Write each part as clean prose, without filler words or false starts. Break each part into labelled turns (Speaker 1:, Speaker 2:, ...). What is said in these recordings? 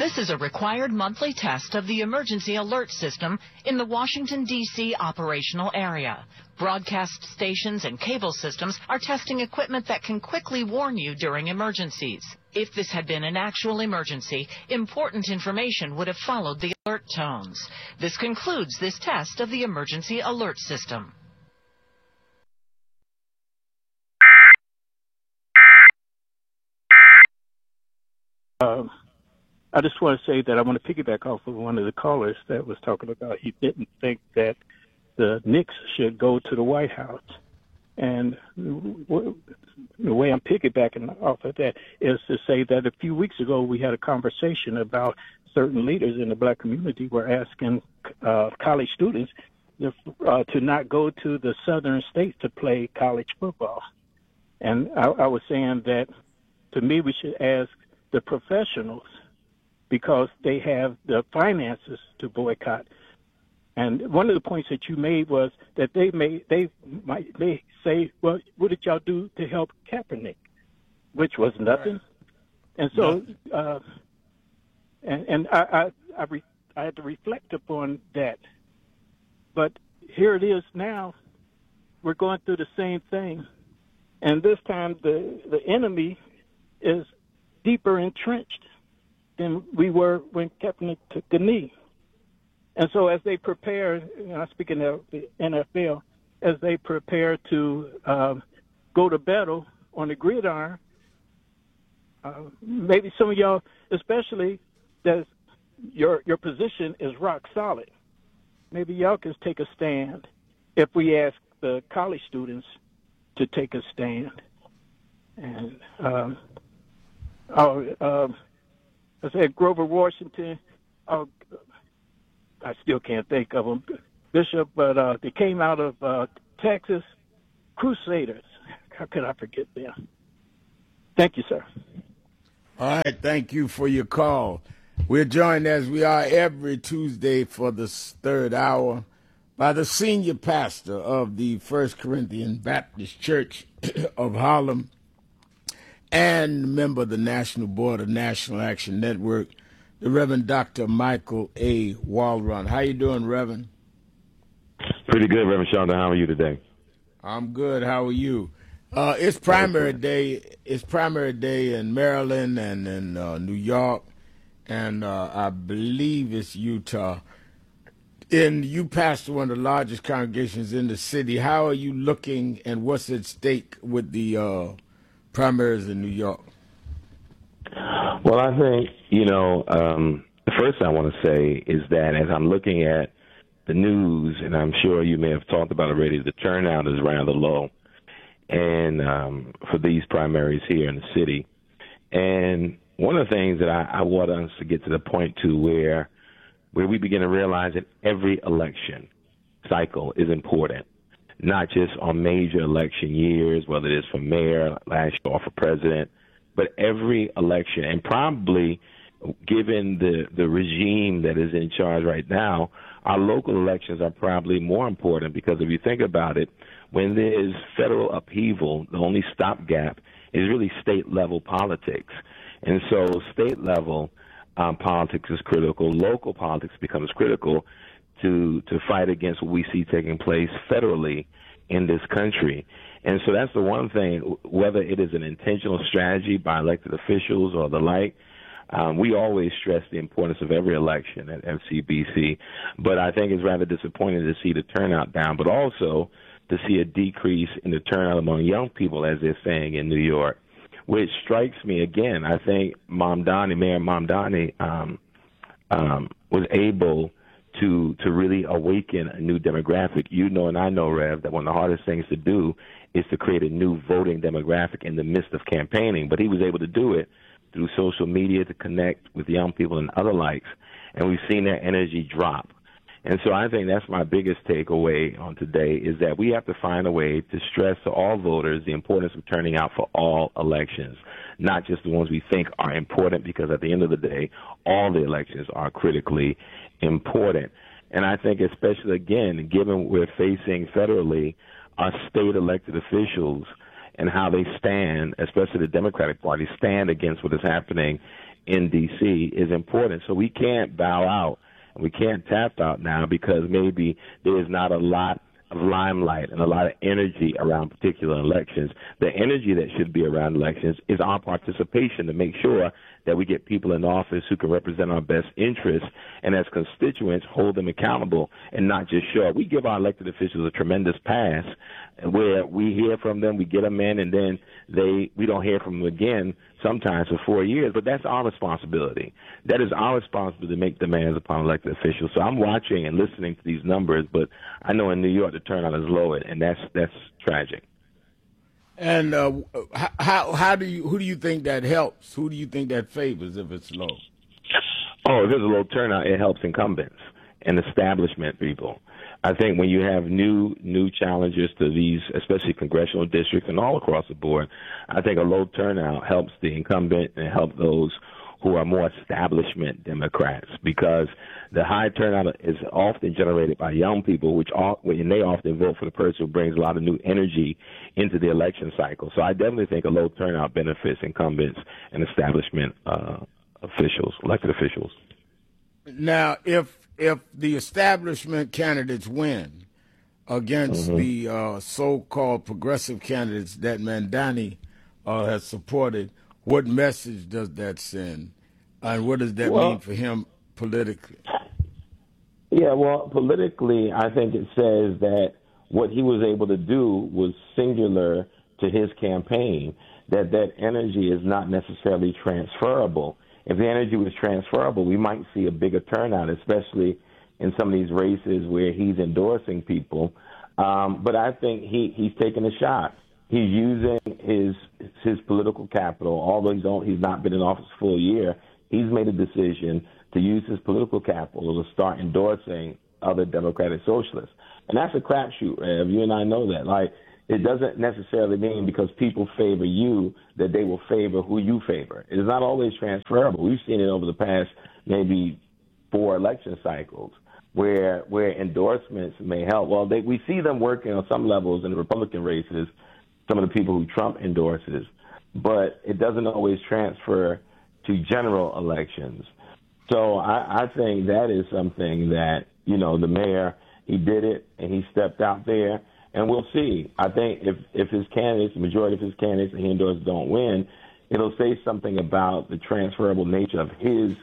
Speaker 1: This is a required monthly test of the emergency alert system in the Washington, D.C. operational area. Broadcast stations and cable systems are testing equipment that can quickly warn you during emergencies. If this had been an actual emergency, important information would have followed the alert tones. This concludes this test of the emergency alert system.
Speaker 2: I just want to say that I want to piggyback off of one of the callers that was talking about he didn't think that the Knicks should go to the White House. And the way I'm piggybacking off of that is to say that a few weeks ago we had a conversation about certain leaders in the black community were asking college students to not go to the southern states to play college football. And I was saying that, to me, we should ask the professionals, because they have the finances to boycott. And one of the points that you made was that they might say, well, what did y'all do to help Kaepernick? Which was nothing. Right. And so, I had to reflect upon that. But here it is now. We're going through the same thing. And this time the enemy is deeper entrenched than we were when Kaepernick took the knee. And so as they prepare, I'm speaking of the NFL, as they prepare to go to battle on the gridiron, maybe some of y'all, especially that your position is rock solid, maybe y'all can take a stand if we ask the college students to take a stand. And I said Grover Washington. I still can't think of him, Bishop, but they came out of Texas, Crusaders. How could I forget them? Thank you, sir.
Speaker 3: All right, thank you for your call. We're joined, as we are every Tuesday for the third hour, by the senior pastor of the First Corinthian Baptist Church of Harlem, and member of the National Board of National Action Network, the Reverend Dr. Michael A. Waldron. How you doing, Reverend?
Speaker 4: Pretty good, Reverend Shonda. How are you today?
Speaker 3: I'm good. How are you? It's primary day. It's primary day in Maryland and in New York, and I believe it's Utah. And you pastor one of the largest congregations in the city. How are you looking, and what's at stake with the primaries in New York?
Speaker 4: Well, I think, the first thing I want to say is that as I'm looking at the news, and I'm sure you may have talked about already, the turnout is rather low and for these primaries here in the city. And one of the things that I want us to get to the point to where we begin to realize that every election cycle is important, not just on major election years, whether it is for mayor last year or for president, but every election. And probably, given the regime that is in charge right now, our local elections are probably more important, because if you think about it, when there is federal upheaval, the only stopgap is really state-level politics. And so state-level politics is critical. Local politics becomes critical to fight against what we see taking place federally in this country. And so that's the one thing, whether it is an intentional strategy by elected officials or the like, we always stress the importance of every election at FCBC. But I think it's rather disappointing to see the turnout down, but also to see a decrease in the turnout among young people, as they're saying in New York, which strikes me again. I think Mayor Mamdani was able to really awaken a new demographic. You know, and I know, Rev, that one of the hardest things to do is to create a new voting demographic in the midst of campaigning. But he was able to do it through social media to connect with young people and other likes. And we've seen their energy drop. And so I think that's my biggest takeaway on today, is that we have to find a way to stress to all voters the importance of turning out for all elections, not just the ones we think are important, because at the end of the day, all the elections are critically important. And I think especially, again, given we're facing federally, our state elected officials and how they stand, especially the Democratic Party, stand against what is happening in D.C. is important. So we can't bow out and we can't tap out now because maybe there is not a lot of limelight and a lot of energy around particular elections. The energy that should be around elections is our participation to make sure that we get people in office who can represent our best interests and as constituents hold them accountable and not just show up. We give our elected officials a tremendous pass where we hear from them, we get them in, and then we don't hear from them again sometimes for 4 years. But that's our responsibility. That is our responsibility to make demands upon elected officials. So I'm watching and listening to these numbers, but I know in New York the turnout is low, and that's tragic.
Speaker 3: And who do you think that helps? Who do you think that favors if it's low?
Speaker 4: Oh, if there's a low turnout, it helps incumbents and establishment people. I think when you have new challengers to these, especially congressional districts and all across the board, I think a low turnout helps the incumbent and help those who are more establishment Democrats, because the high turnout is often generated by young people, and they often vote for the person who brings a lot of new energy into the election cycle. So I definitely think a low turnout benefits incumbents and establishment officials, elected officials.
Speaker 3: Now, if the establishment candidates win against the so-called progressive candidates that Mandani has supported, what message does that send, and what does that mean for him politically?
Speaker 4: Yeah, well, politically, I think it says that what he was able to do was singular to his campaign, that energy is not necessarily transferable. If the energy was transferable, we might see a bigger turnout, especially in some of these races where he's endorsing people. But I think he's taking a shot. He's using his political capital, although he's not been in office a full year. He's made a decision to use his political capital to start endorsing other Democratic socialists. And that's a crapshoot, Rev. You and I know that. Like, it doesn't necessarily mean because people favor you that they will favor who you favor. It is not always transferable. We've seen it over the past maybe 4 election cycles where endorsements may help. Well, we see them working on some levels in the Republican races, some of the people who Trump endorses, but it doesn't always transfer to general elections. So I think that is something that, the mayor, he did it and he stepped out there, and we'll see. I think if his candidates, the majority of his candidates that he endorsed don't win, it'll say something about the transferable nature of his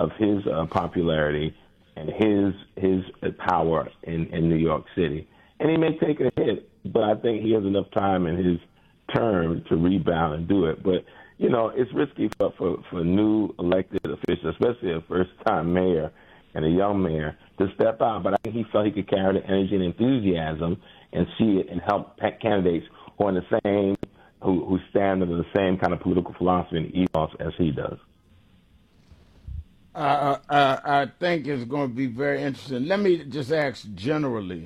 Speaker 4: popularity and his power in New York City. And he may take a hit, but I think he has enough time in his term to rebound and do it. But, it's risky for new elected officials, especially a first-time mayor and a young mayor, to step out. But I think he felt he could carry the energy and enthusiasm and see it and help candidates who are in the same, who stand under the same kind of political philosophy and ethos as he does.
Speaker 3: I think it's going to be very interesting. Let me just ask generally.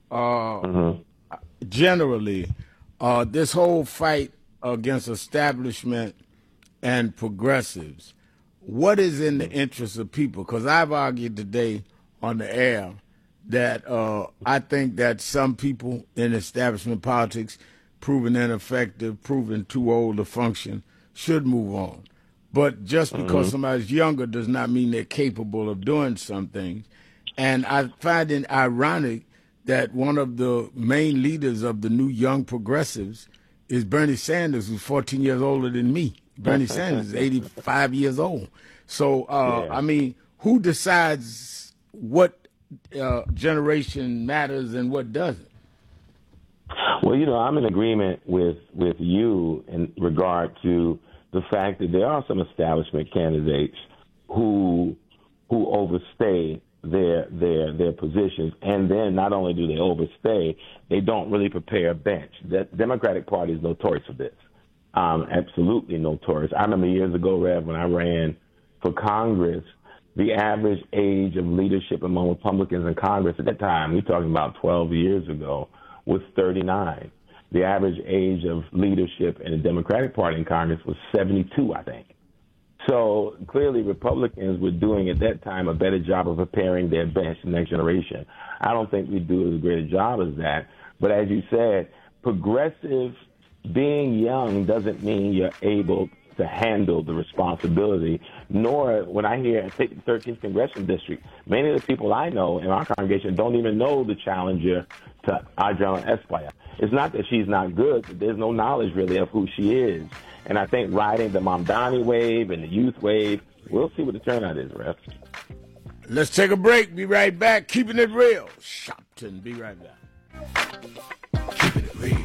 Speaker 3: Generally, this whole fight against establishment and progressives, what is in the interest of people? Because I've argued today on the air that I think that some people in establishment politics, proven ineffective, proven too old to function, should move on. But just because somebody's younger does not mean they're capable of doing some things. And I find it ironic that one of the main leaders of the new young progressives is Bernie Sanders, who's 14 years older than me. Bernie Sanders is 85 years old. So, I mean, who decides what generation matters and what doesn't?
Speaker 4: Well, I'm in agreement with you in regard to the fact that there are some establishment candidates who overstay their positions, and then not only do they overstay, they don't really prepare a bench. The Democratic Party is notorious for this, absolutely notorious. I remember years ago, Rev, when I ran for Congress, the average age of leadership among Republicans in Congress at that time, we're talking about 12 years ago, was 39. The average age of leadership in the Democratic Party in Congress was 72, I think. So clearly Republicans were doing at that time a better job of preparing their bench, the next generation. I don't think we do as great a job as that. But as you said, progressive being young doesn't mean you're able to handle the responsibility, nor when I hear I take the 13th Congressional District, many of the people I know in our congregation don't even know the challenger to Adriana Esquire. It's not that she's not good, but there's no knowledge really of who she is. And I think riding the Mamdani wave and the youth wave, we'll see what the turnout is, Ref.
Speaker 3: Let's take a break. Be right back. Keeping it real. Shopton. Be right back. Keeping it real.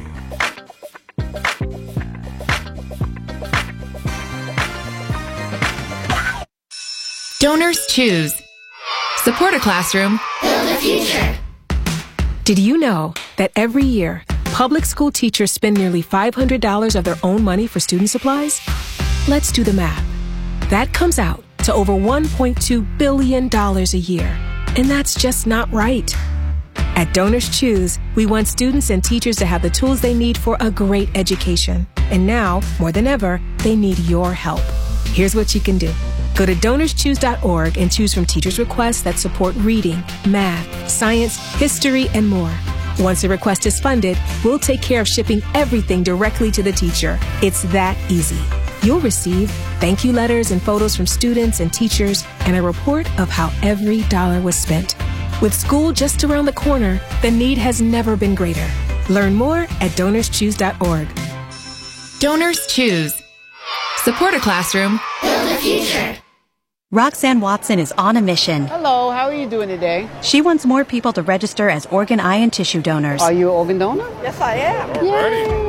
Speaker 5: Donors choose. Support a classroom.
Speaker 6: Build a future.
Speaker 7: Did you know that every year, public school teachers spend nearly $500 of their own money for student supplies? Let's do the math. That comes out to over $1.2 billion a year. And that's just not right. At Donors Choose, we want students and teachers to have the tools they need for a great education. And now, more than ever, they need your help. Here's what you can do. Go to DonorsChoose.org and choose from teachers' requests that support reading, math, science, history, and more. Once a request is funded, we'll take care of shipping everything directly to the teacher. It's that easy. You'll receive thank you letters and photos from students and teachers and a report of how every dollar was spent. With school just around the corner, the need has never been greater. Learn more at DonorsChoose.org.
Speaker 5: Donors choose. Support a classroom.
Speaker 6: Build a future.
Speaker 8: Roxanne Watson is on a mission.
Speaker 9: Hello, how are you doing today?
Speaker 8: She wants more people to register as organ, eye, and tissue donors.
Speaker 9: Are you an organ donor?
Speaker 10: Yes, I am.
Speaker 9: Yay!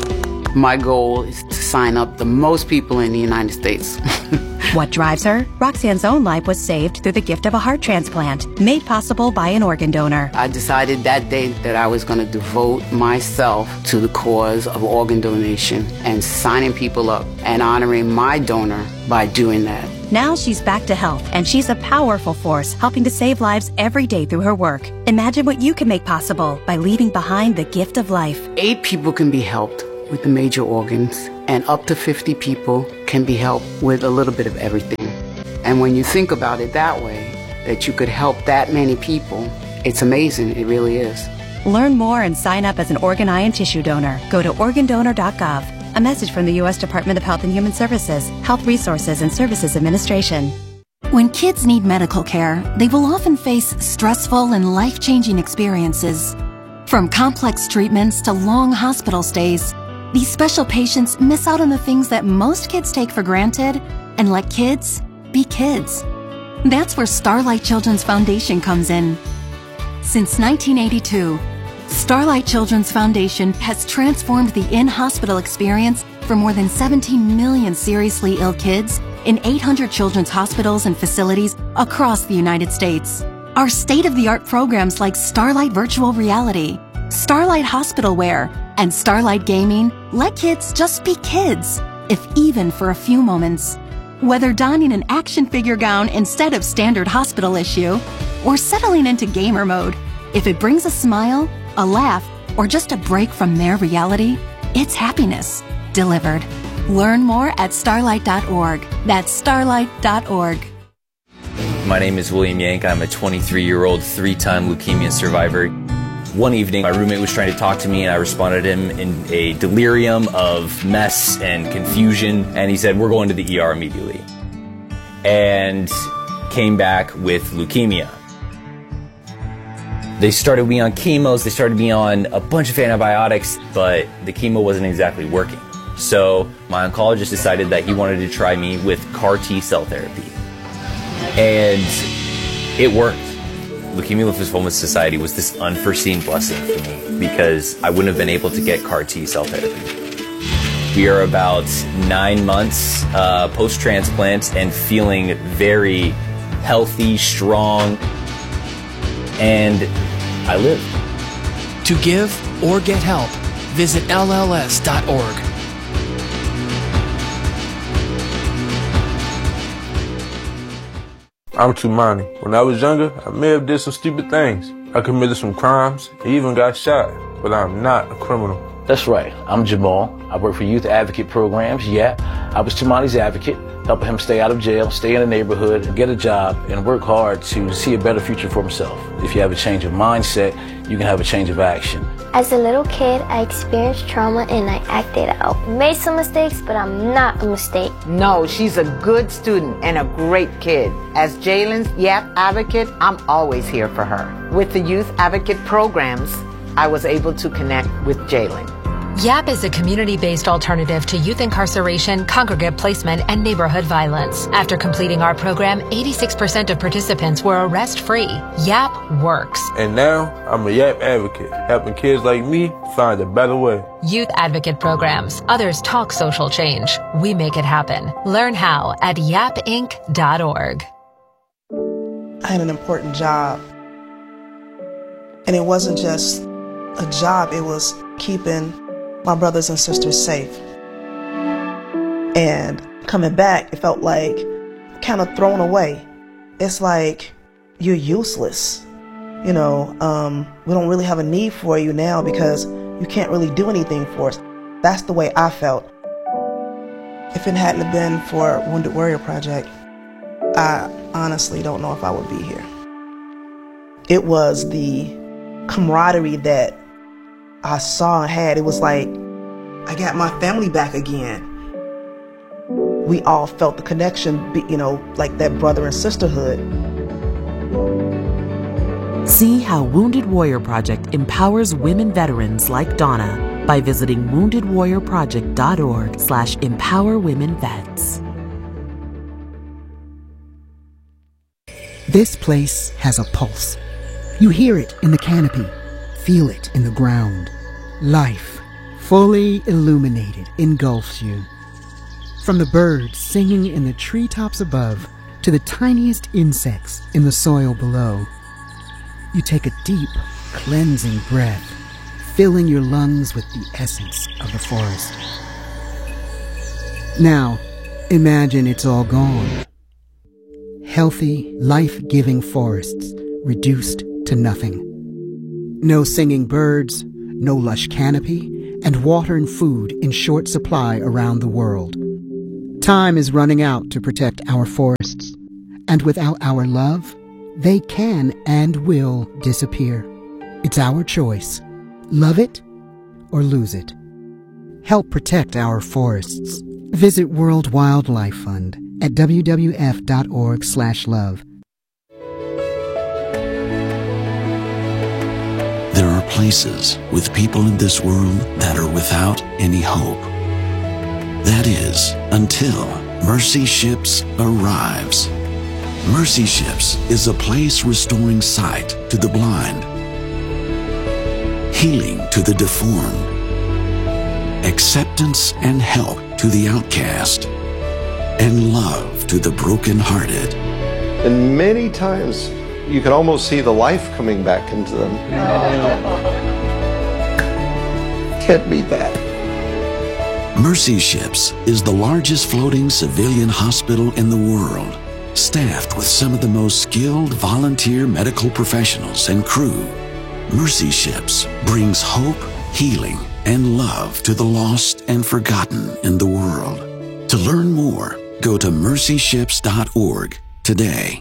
Speaker 10: My goal is to sign up the most people in the United States.
Speaker 8: What drives her? Roxanne's own life was saved through the gift of a heart transplant, made possible by an organ donor.
Speaker 10: I decided that day that I was going to devote myself to the cause of organ donation and signing people up and honoring my donor by doing that.
Speaker 8: Now she's back to health, and she's a powerful force helping to save lives every day through her work. Imagine what you can make possible by leaving behind the gift of life.
Speaker 10: 8 people can be helped with the major organs, and up to 50 people can be helped with a little bit of everything. And when you think about it that way, that you could help that many people, it's amazing. It really is.
Speaker 8: Learn more and sign up as an organ, eye, and tissue donor. Go to organdonor.gov. A message from the U.S. Department of Health and Human Services, Health Resources and Services Administration.
Speaker 11: When kids need medical care, they will often face stressful and life-changing experiences. From complex treatments to long hospital stays, these special patients miss out on the things that most kids take for granted and let kids be kids. That's where Starlight Children's Foundation comes in. Since 1982, Starlight Children's Foundation has transformed the in-hospital experience for more than 17 million seriously ill kids in 800 children's hospitals and facilities across the United States. Our state-of-the-art programs like Starlight Virtual Reality, Starlight Hospital Wear, and Starlight Gaming let kids just be kids, if even for a few moments. Whether donning an action figure gown instead of standard hospital issue, or settling into gamer mode, if it brings a smile, a laugh, or just a break from their reality, it's happiness delivered. Learn more at starlight.org. That's starlight.org.
Speaker 12: My name is William Yank. I'm a 23-year-old, 3-time leukemia survivor. One evening, my roommate was trying to talk to me, and I responded to him in a delirium of mess and confusion, and he said, "We're going to the ER immediately," and came back with leukemia. They started me on chemos, they started me on a bunch of antibiotics, but the chemo wasn't exactly working. So my oncologist decided that he wanted to try me with CAR T-cell therapy, and it worked. Leukemia Lymphoma Society was this unforeseen blessing for me because I wouldn't have been able to get CAR T-cell therapy. We are about 9 months post-transplant and feeling very healthy, strong, and I live.
Speaker 13: To give or get help, visit LLS.org.
Speaker 14: I'm Tumani. When I was younger, I may have did some stupid things. I committed some crimes, I even got shot, but I'm not a criminal.
Speaker 15: That's right. I'm Jamal. I work for youth advocate programs. Yeah, I was Tumani's advocate, helping him stay out of jail, stay in the neighborhood, get a job, and work hard to see a better future for himself. If you have a change of mindset, you can have a change of action.
Speaker 16: As a little kid, I experienced trauma and I acted out. Made some mistakes, but I'm not a mistake.
Speaker 9: No, she's a good student and a great kid. As Jalen's YAP advocate, I'm always here for her. With the youth advocate programs, I was able to connect with Jalen.
Speaker 17: YAP is a community-based alternative to youth incarceration, congregate placement, and neighborhood violence. After completing our program, 86% of participants were arrest-free. YAP works.
Speaker 14: And now, I'm a YAP advocate, helping kids like me find a better way.
Speaker 17: Youth advocate programs. Others talk social change. We make it happen. Learn how at yapinc.org.
Speaker 18: I had an important job. And it wasn't just a job, it was keeping my brothers and sisters safe. And coming back, it felt like kind of thrown away. It's like you're useless. You know, we don't really have a need for you now because you can't really do anything for us. That's the way I felt. If it hadn't been for Wounded Warrior Project, I honestly don't know if I would be here. It was the camaraderie that I saw and had. It was like I got my family back again. We all felt the connection, you know, like that brother and sisterhood.
Speaker 19: See how Wounded Warrior Project empowers women veterans like Donna by visiting woundedwarriorproject.org/empowerwomenvets.
Speaker 20: This place has a pulse. You hear it in the canopy, feel it in the ground. Life, fully illuminated, engulfs you. From the birds singing in the treetops above to the tiniest insects in the soil below, you take a deep, cleansing breath, filling your lungs with the essence of the forest. Now, imagine it's all gone. Healthy, life-giving forests reduced to nothing. No singing birds, no lush canopy, and water and food in short supply around the world. Time is running out to protect our forests, and without our love, they can and will disappear. It's our choice. Love it or lose it. Help protect our forests. Visit World Wildlife Fund at wwf.org/love.
Speaker 21: There are places with people in this world that are without any hope. That is, until Mercy Ships arrives. Mercy Ships is a place restoring sight to the blind, healing to the deformed, acceptance and help to the outcast, and love to the brokenhearted.
Speaker 22: And many times you can almost see the life coming back into them. Can't beat that.
Speaker 21: Mercy Ships is the largest floating civilian hospital in the world, staffed with some of the most skilled volunteer medical professionals and crew. Mercy Ships brings hope, healing, and love to the lost and forgotten in the world. To learn more, go to mercyships.org today.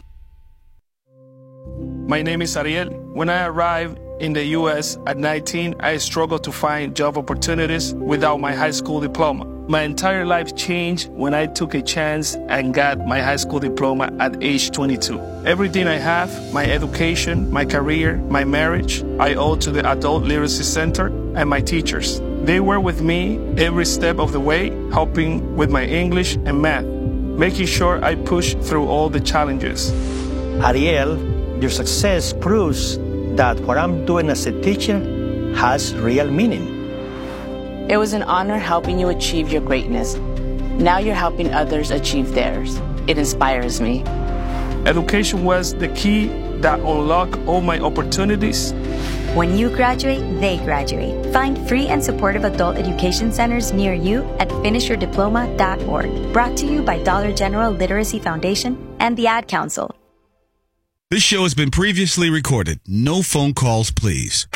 Speaker 23: My name is Ariel. When I arrived in the U.S. at 19, I struggled to find job opportunities without my high school diploma. My entire life changed when I took a chance and got my high school diploma at age 22. Everything I have, my education, my career, my marriage, I owe to the Adult Literacy Center and my teachers. They were with me every step of the way, helping with my English and math, making sure I pushed through all the challenges.
Speaker 24: Ariel, your success proves that what I'm doing as a teacher has real meaning.
Speaker 25: It was an honor helping you achieve your greatness. Now you're helping others achieve theirs. It inspires me.
Speaker 23: Education was the key that unlocked all my opportunities.
Speaker 26: When you graduate, they graduate. Find free and supportive adult education centers near you at finishyourdiploma.org. Brought to you by Dollar General Literacy Foundation and the Ad Council.
Speaker 27: This show has been previously recorded. No phone calls, please.